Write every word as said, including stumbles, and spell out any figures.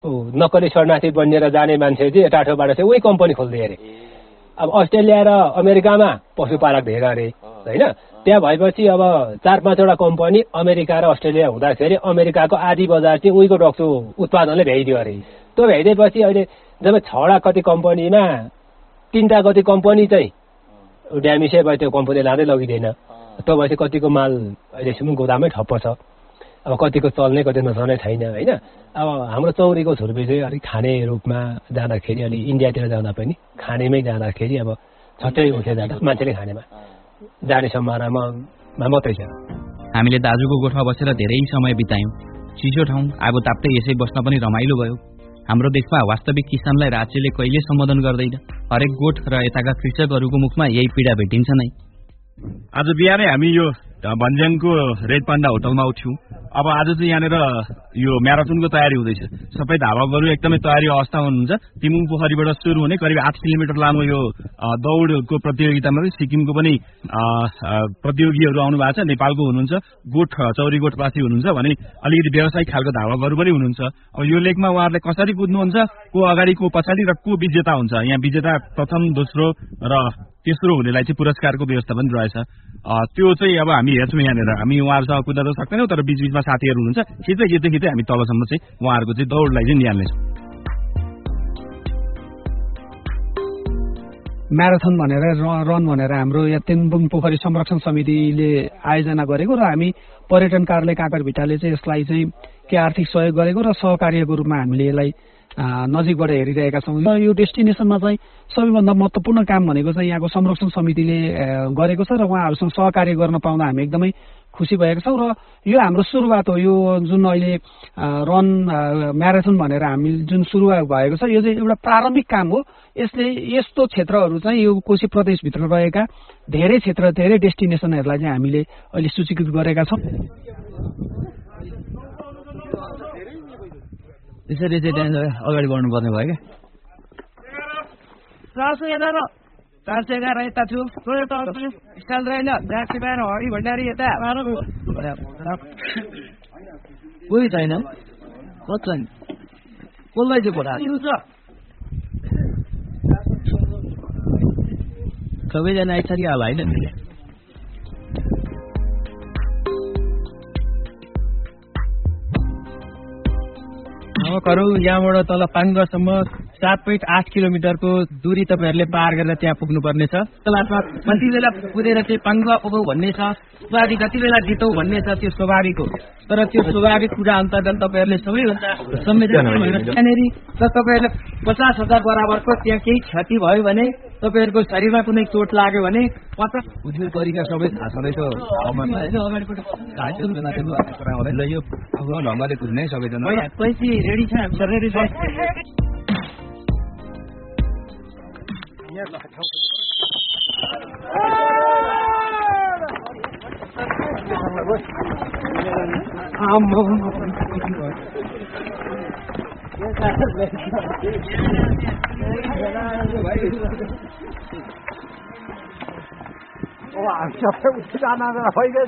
नक्कली शरणार्थी बनिएर जाने मान्छे चाहिँ टाठोबाट चाहिँ उही कम्पनी खोल्दै अरे। अब अस्ट्रेलिया र अमेरिकामा पशुपालक धेरै अरे होइन। त्यहाँ भएपछि अब चार पाँचवटा कम्पनी अमेरिका र अस्ट्रेलिया हुँदाखेरि अमेरिकाको आधी बजार चाहिँ उहीको रक्सु उत्पादनले भ्याइदियो अरे। त्यो भ्याइदिएपछि अहिले जब छवटा कति कम्पनीमा तिनवटा कति कम्पनी चाहिँ ड्यामेजै भयो, त्यो कम्पनी लाँदै लगिँदैन। त्यो भएपछि कतिको माल अहिलेसम्म गोदामै ठप्प छ। अब कतिको चल्ने कति नचल्ने छैन होइन। अब हाम्रो चौरीको छुर्पी चाहिँ अलिक खाने रूपमा जाँदाखेरि अलि इन्डियातिर जाँदा पनि खानेमै जाँदाखेरि अब छट्टै उठे जाँदा मान्छेले खानेमा जाने सम्भावनामा मात्रै छ। हामीले दाजुको गोठमा बसेर धेरै समय बितायौँ। चिसो ठाउँ आगो ताप्दै यसै बस्न पनि रमाइलो भयो। हाम्रो देशमा वास्तविक किसानलाई राज्यले कहिले सम्बोधन गर्दैन। हरेक गोठ र यताका कृषकहरूको मुखमा यही पीडा भेटिन्छ नै। आज बिहानै हामी यो भन्ज्याङको रेड पान्डा होटलमा उठ्यौँ। अब आज चाहिँ यहाँनिर यो म्याराथनको तयारी हुँदैछ। सबै धावकहरू एकदमै तयारी अवस्थामा हुनुहुन्छ। तिमुङ पोखरीबाट सुरु हुने करिब आठ किलोमिटर लामो यो दौडको प्रतियोगितामा सिक्किमको पनि प्रतियोगीहरू आउनु भएको छ, नेपालको हुनुहुन्छ, गोठ चौरी गोठवासी हुनुहुन्छ भने अलिकति व्यावसायिक खालको धावकहरू पनि हुनुहुन्छ। अब यो लेकमा उहाँहरूले कसरी कुद्नुहुन्छ, को अगाडि को पछाडि र को विजेता हुन्छ। यहाँ विजेता प्रथम दोस्रो र तेस्रो हुनेलाई चाहिँ पुरस्कारको व्यवस्था पनि रहेछ। त्यो चाहिँ अब हामी हेर्छौँ यहाँनिर। हामी उहाँहरूसँग कुद्न त सक्दैनौँ, तर बिचबिचमा साथीहरू हुनुहुन्छ। खिच्दै खिच्दै खिच्दै हामी तलसम्म चाहिँ उहाँहरूको चाहिँ दौडलाई चाहिँ निहाल्नेछौँ। म्याराथन भनेर रन भनेर हाम्रो यहाँ तेन्बुङ पोखरी संरक्षण समितिले आयोजना गरेको र हामी पर्यटन कार्यालय काँकरभिट्टाले चाहिँ यसलाई चाहिँ के आर्थिक सहयोग गरेको र सहकार्यको रूपमा हामीले यसलाई नजिकबाट हेरिरहेका छौँ। र यो डेस्टिनेसनमा चाहिँ सबैभन्दा महत्त्वपूर्ण काम भनेको चाहिँ यहाँको संरक्षण समितिले गरेको छ र उहाँहरूसँग सहकार्य गर्न पाउँदा हामी एकदमै खुसी भएका छौँ। र यो हाम्रो सुरुवात हो। यो जुन अहिले रन म्याराथन भनेर हामी जुन सुरुवात भएको छ यो चाहिँ एउटा प्रारम्भिक काम हो। यसले यस्तो क्षेत्रहरू चाहिँ यो कोशी प्रदेशभित्र रहेका धेरै क्षेत्र धेरै डेस्टिनेसनहरूलाई चाहिँ हामीले अहिले सूचीकृत गरेका छौँ। त्यसरी चाहिँ त्यहाँ अगाडि बढ्नुपर्ने भयो क्या। चार सय एघार चार सय एघार यता छु स्टाइल रहेन जाती बाहिर हरि भण्डारी यता कोही छैन छैन कसलाई चाहिँ खोला सबैजना आइसक्यो होला होइन। करू यहाँबाट तल पाङ्गसम्म सात पोइन्ट आठ किलोमिटरको दूरी तपाईँहरूले पार गरेर त्यहाँ पुग्नुपर्ने छ। क्लासमा कति बेला कुदेर चाहिँ पाङ्गुवा पुगौ भन्ने छ, स्वाभाविक कति बेला जितौ भन्ने छ, त्यो स्वाभाविक हो। तर त्यो स्वाभाविक कुरा अन्तर्गत तपाईँहरूले सबैभन्दा संवेदनशील भएर त्यहाँनिर तपाईँहरूले पचास हजार बराबरको त्यहाँ केही क्षति भयो भने तपाईँहरूको शरीरमा कुनै चोट लाग्यो भने पचास उद्योग तरिका सबै थाहा छँदैछ। यो ढङ्गले कुद्ने सबैजना पैसा रेडी छ रेडी छ। हामी सबै उठाना भइगएछ।